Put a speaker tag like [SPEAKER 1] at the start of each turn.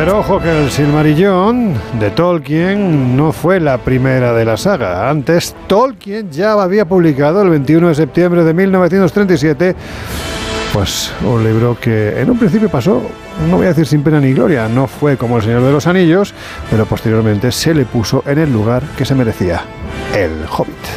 [SPEAKER 1] Pero ojo que el Silmarillion de Tolkien no fue la primera de la saga. Antes, Tolkien ya había publicado el 21 de septiembre de 1937 pues un libro que en un principio pasó, no voy a decir sin pena ni gloria, no fue como El Señor de los Anillos, pero posteriormente se le puso en el lugar que se merecía, El Hobbit.